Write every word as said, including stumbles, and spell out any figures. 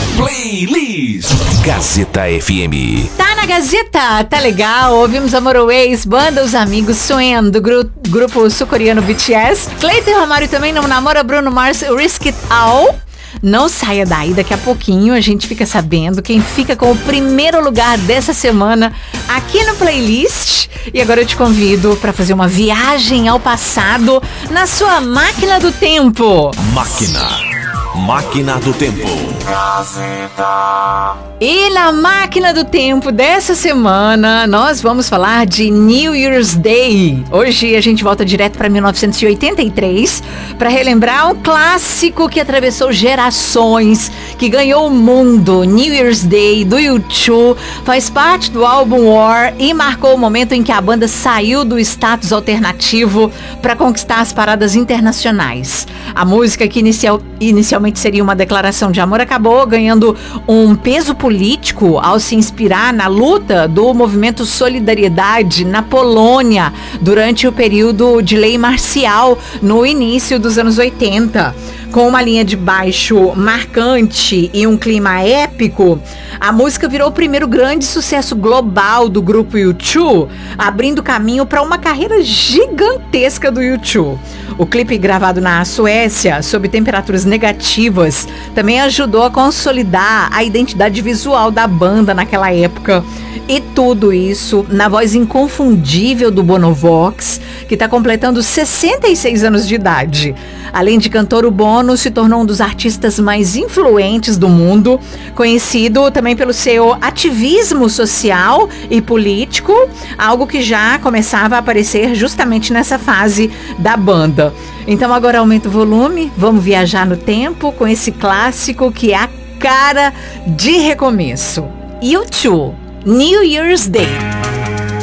Playlist Gazeta F M. Tá na Gazeta, tá legal. Ouvimos Amor Always, banda Os Amigos, Suen, do gru- grupo sul-coreano B T S. Cleiton Romário também não namora, Bruno Mars, Risk It All. Não saia daí, daqui a pouquinho a gente fica sabendo quem fica com o primeiro lugar dessa semana aqui no Playlist. E agora eu te convido para fazer uma viagem ao passado na sua máquina do tempo. Máquina. Máquina do Tempo. E na máquina do tempo dessa semana, nós vamos falar de New Year's Day. Hoje a gente volta direto para mil novecentos e oitenta e três para relembrar um clássico que atravessou gerações, que ganhou o mundo. New Year's Day, do U dois, faz parte do álbum War e marcou o momento em que a banda saiu do status alternativo para conquistar as paradas internacionais. A música, que inicial, inicialmente seria uma declaração de amor, acabou ganhando um peso político ao se inspirar na luta do movimento Solidariedade na Polônia durante o período de lei marcial no início dos anos oitenta. Com uma linha de baixo marcante e um clima épico, a música virou o primeiro grande sucesso global do grupo U dois, abrindo caminho para uma carreira gigantesca do U dois. O clipe, gravado na Suécia, sob temperaturas negativas, também ajudou a consolidar a identidade visual da banda naquela época. E tudo isso na voz inconfundível do Bono Vox, que está completando sessenta e seis anos de idade. Além de cantor, o Bono se tornou um dos artistas mais influentes do mundo, conhecido também pelo seu ativismo social e político, algo que já começava a aparecer justamente nessa fase da banda. Então agora aumenta o volume, vamos viajar no tempo com esse clássico que é a cara de recomeço. U dois, New Year's Day.